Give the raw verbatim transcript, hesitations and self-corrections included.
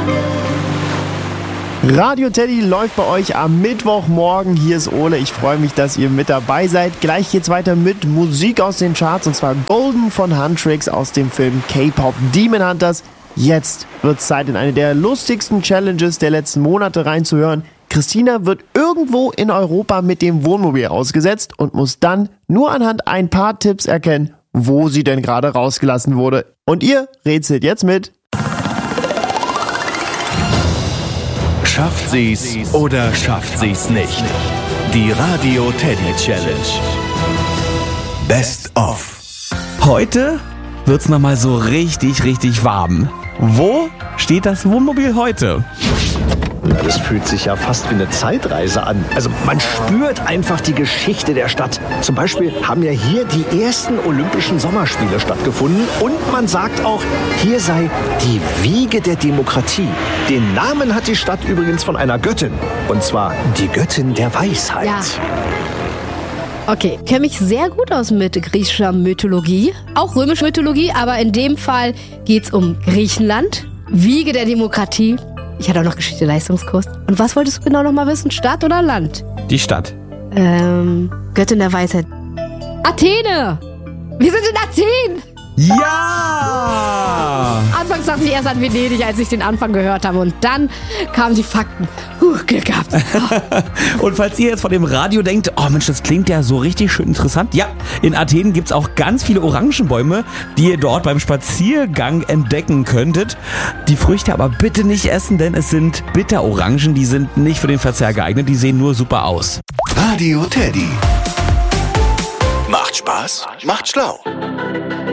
Radio Teddy läuft bei euch am Mittwochmorgen. Hier ist Ole. Ich freue mich, dass ihr mit dabei seid. Gleich geht's weiter mit Musik aus den Charts und zwar Golden von Huntrix aus dem Film K-Pop Demon Hunters. Jetzt wird's Zeit, in eine der lustigsten Challenges der letzten Monate reinzuhören. Christina wird irgendwo in Europa mit dem Wohnmobil ausgesetzt und muss dann nur anhand ein paar Tipps erkennen, wo sie denn gerade rausgelassen wurde. Und ihr rätselt jetzt mit. Schafft sie's oder schafft sie's nicht? Die Radio Teddy Challenge. Best of. Heute wird's nochmal so richtig, richtig warm. Wo steht das Wohnmobil heute? Na, das fühlt sich ja fast wie eine Zeitreise an. Also man spürt einfach die Geschichte der Stadt. Zum Beispiel haben ja hier die ersten Olympischen Sommerspiele stattgefunden. Und man sagt auch, hier sei die Wiege der Demokratie. Den Namen hat die Stadt übrigens von einer Göttin. Und zwar die Göttin der Weisheit. Ja. Okay, kenne mich sehr gut aus mit griechischer Mythologie. Auch römischer Mythologie, aber in dem Fall geht's um Griechenland. Wiege der Demokratie. Ich hatte auch noch Geschichte-Leistungskurs. Und was wolltest du genau noch mal wissen? Stadt oder Land? Die Stadt. Ähm, Göttin der Weisheit. Athene! Wir sind in Athen! Ja! Anfangs dachte ich erst an Venedig, als ich den Anfang gehört habe. Und dann kamen die Fakten. Huh, Glück gehabt. Und falls ihr jetzt von dem Radio denkt, oh Mensch, das klingt ja so richtig schön interessant. Ja, in Athen gibt's auch ganz viele Orangenbäume, die ihr dort beim Spaziergang entdecken könntet. Die Früchte aber bitte nicht essen, denn es sind Bitterorangen, die sind nicht für den Verzehr geeignet, die sehen nur super aus. Radio Teddy. Macht Spaß, macht schlau.